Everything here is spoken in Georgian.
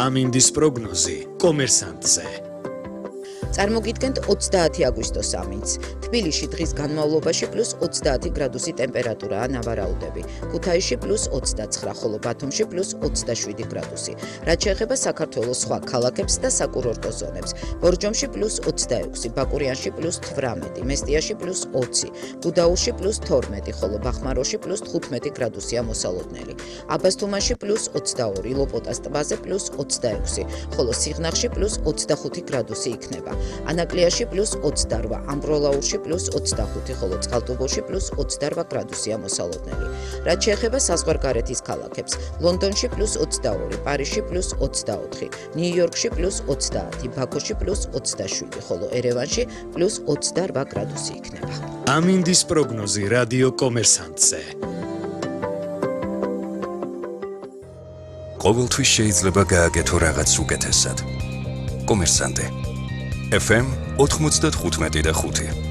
ამინდის პროგნოზი კომერსანტზე. წარმოგიდგენთ 30 აგვისტოს ამინდს. თბილისში დღის განმავლობაში პლუს 30 გრადუსი ტემპერატურაა ნავარაუდები. ქუთაისში პლუს 29, ხოლო ბათუმში პლუს 27 გრადუსი. რაც შეეხება საქართველოს სხვა ქალაქებს და საკურორტო ზონებს. ბორჯომში პლუს 26, ბაკურიანში პლუს 18, მესტიაში პლუს 20, გუდაუთში პლუს 12, ხოლო ბახმაროში პლუს 15 გრადუსია მოსალოდნელი. აბასთუმანში პლუს 22, ლოპოტას ტბაზე პლუს 26, ხოლო სიღნაღში პლუს 25 გრადუსი იქნება. ანაკლიაში პლუს 28, ამბროლაურში პლუს 25, ხოლო წყალტუბოში პლუს 28 გრადუსია მოსალოდნელი. რაც შეეხება საზღვარგარეთის ქალაქებს, ლონდონში პლუს 22, პარიზში პლუს 24, ნიუ-იორკში პლუს 30, ბაქოში პლუს 27, ხოლო ერევანში პლუს 28 გრადუსი იქნება. ამინდის პროგნოზი რადიო კომერსანტზე. ყოველთვის შეიძლება გააკეთო რაღაც უკეთესად. კომერსანტე FM 95.5